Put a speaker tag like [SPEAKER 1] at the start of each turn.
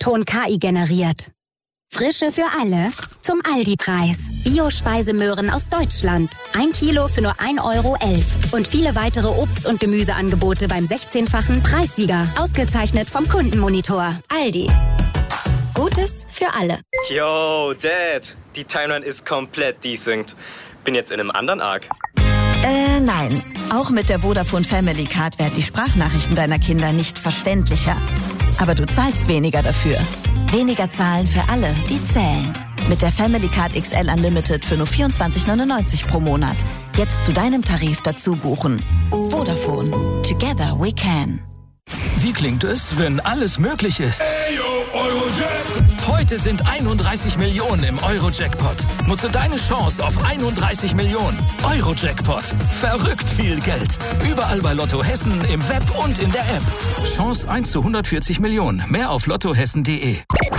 [SPEAKER 1] Ton KI generiert. Frische für alle zum Aldi-Preis. Bio-Speisemöhren aus Deutschland. 1 Kilo für nur 1,11 Euro. Und viele weitere Obst- und Gemüseangebote beim 16-fachen Preissieger. Ausgezeichnet vom Kundenmonitor. Aldi. Gutes für alle.
[SPEAKER 2] Yo, Dad. Die Timeline ist komplett desynced. Bin jetzt in einem anderen Arc.
[SPEAKER 3] Nein. Auch mit der Vodafone Family Card werden die Sprachnachrichten deiner Kinder nicht verständlicher. Aber du zahlst weniger dafür. Weniger zahlen für alle, die zählen. Mit der Family Card XL Unlimited für nur 24,99 pro Monat. Jetzt zu deinem Tarif dazu buchen. Vodafone. Together we can.
[SPEAKER 4] Wie klingt es, wenn alles möglich ist? Heute sind 31 Millionen im Euro-Jackpot. Nutze deine Chance auf 31 Millionen. Euro-Jackpot. Verrückt viel Geld. Überall bei Lotto Hessen, im Web und in der App. Chance 1 zu 140 Millionen. Mehr auf lottohessen.de.